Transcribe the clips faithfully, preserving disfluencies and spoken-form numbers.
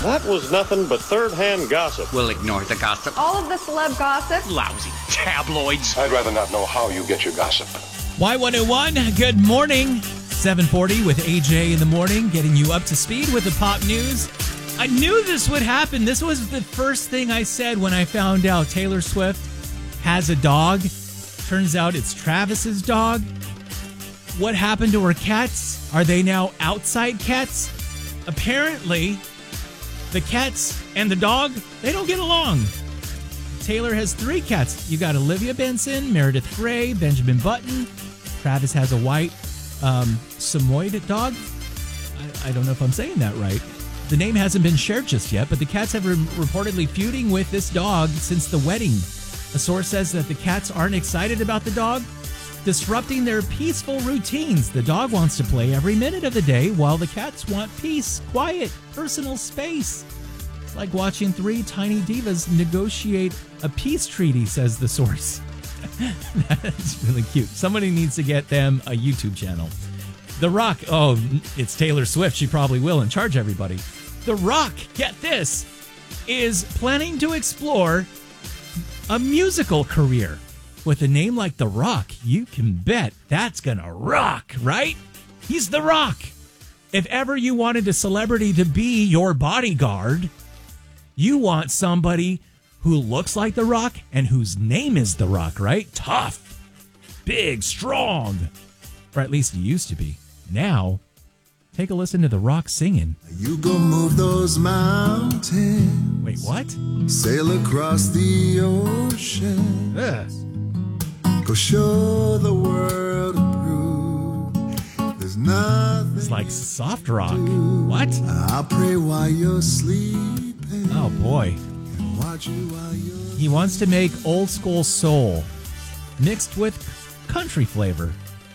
That was nothing but third-hand gossip. We'll ignore the gossip. All of the celeb gossip. Lousy tabloids. I'd rather not know how you get your gossip. Y one oh one, good morning. seven forty with A J in the morning, getting you up to speed with the pop news. I knew this would happen. This was the first thing I said when I found out Taylor Swift has a dog. Turns out it's Travis's dog. What happened to her cats? Are they now outside cats? Apparently, the cats and the dog, they don't get along. Taylor has three cats. You got Olivia Benson, Meredith Grey, Benjamin Button. Travis has a white um, Samoyed dog. I, I don't know if I'm saying that right. The name hasn't been shared just yet, but the cats have been reportedly feuding with this dog since the wedding. A source says that the cats aren't excited about the dog, disrupting their peaceful routines. The dog wants to play every minute of the day, while the cats want peace, quiet, personal space. It's like watching three tiny divas negotiate a peace treaty, says the source. That's really cute. Somebody needs to get them a YouTube channel. The Rock, oh, it's Taylor Swift. She probably will and charge everybody. The Rock, get this, is planning to explore a musical career. With a name like The Rock, you can bet that's gonna rock, right? He's The Rock. If ever you wanted a celebrity to be your bodyguard, you want somebody who looks like The Rock and whose name is The Rock, right? Tough, big, strong. Or at least he used to be. Now, take a listen to The Rock singing. You go move those mountains. Wait, what? Sail across the ocean. Ugh. Go show the world a proof. There's nothing. It's like soft rock. What? I'll pray while you're sleeping. Oh, boy. And watch you while you're He wants to make old school soul mixed with country flavor.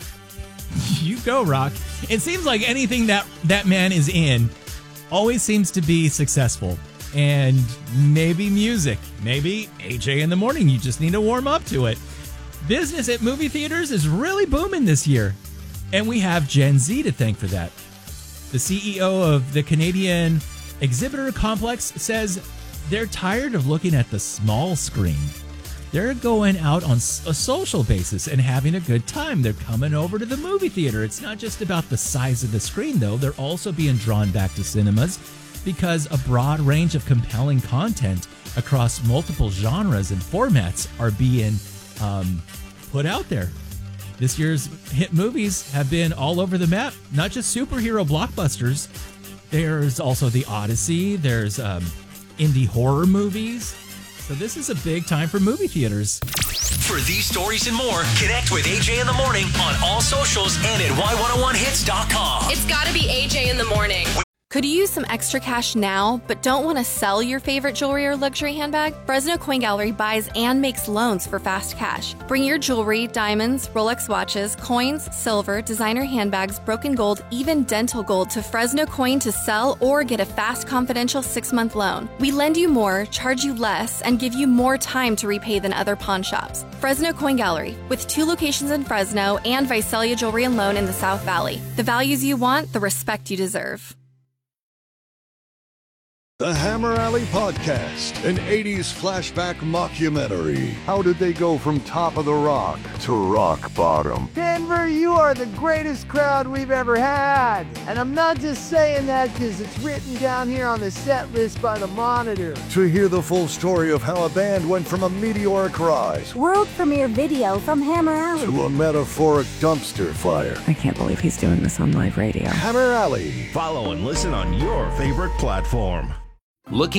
You go, Rock. It seems like anything that that man is in always seems to be successful. And maybe music. Maybe A J in the morning. You just need to warm up to it. Business at movie theaters is really booming this year. And we have Gen Z to thank for that. The C E O of the Canadian Exhibitor Complex says they're tired of looking at the small screen. They're going out on a social basis and having a good time. They're coming over to the movie theater. It's not just about the size of the screen, though. They're also being drawn back to cinemas because a broad range of compelling content across multiple genres and formats are being um, put out there. This year's hit movies have been all over the map, not just superhero blockbusters. There's also The Odyssey. There's um, indie horror movies. So this is a big time for movie theaters. For these stories and more, connect with A J in the morning on all socials and at Y one oh one hits dot com. It's gotta be A J in the morning. Could you use some extra cash now, but don't want to sell your favorite jewelry or luxury handbag? Fresno Coin Gallery buys and makes loans for fast cash. Bring your jewelry, diamonds, Rolex watches, coins, silver, designer handbags, broken gold, even dental gold to Fresno Coin to sell or get a fast, confidential six-month loan. We lend you more, charge you less, and give you more time to repay than other pawn shops. Fresno Coin Gallery, with two locations in Fresno and Visalia Jewelry and Loan in the South Valley. The values you want, the respect you deserve. The Hammer Alley Podcast, an eighties flashback mockumentary. How did they go from top of the rock to rock bottom? Denver, you are the greatest crowd we've ever had. And I'm not just saying that because it's written down here on the set list by the Monitor. To hear the full story of how a band went from a meteoric rise, world premiere video from Hammer Alley, to a metaphoric dumpster fire. I can't believe he's doing this on live radio. Hammer Alley. Follow and listen on your favorite platform. Looking